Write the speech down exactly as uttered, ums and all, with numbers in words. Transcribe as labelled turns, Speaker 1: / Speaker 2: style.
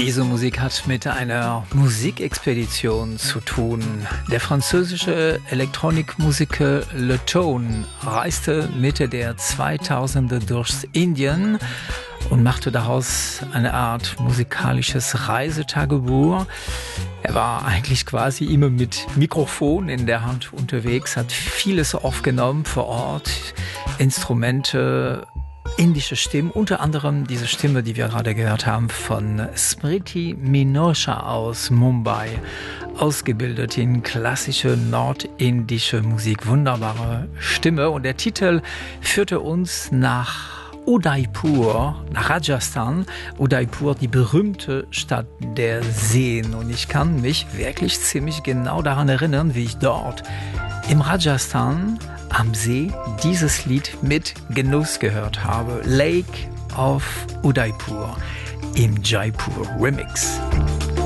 Speaker 1: Diese Musik hat mit einer Musikexpedition zu tun. Der französische Elektronikmusiker Le Tone reiste Mitte der zweitausender durchs Indien und machte daraus eine Art musikalisches Reisetagebuch. Er war eigentlich quasi immer mit Mikrofon in der Hand unterwegs, hat vieles aufgenommen vor Ort, Instrumente, indische Stimmen, unter anderem diese Stimme, die wir gerade gehört haben, von Smriti Minocha aus Mumbai, ausgebildet in klassische nordindische Musik. Wunderbare Stimme. Und der Titel führte uns nach Udaipur, nach Rajasthan. Udaipur, die berühmte Stadt der Seen. Und ich kann mich wirklich ziemlich genau daran erinnern, wie ich dort im Rajasthan am See dieses Lied mit Genuss gehört habe. Lake of Udaipur im Jaipur Remix.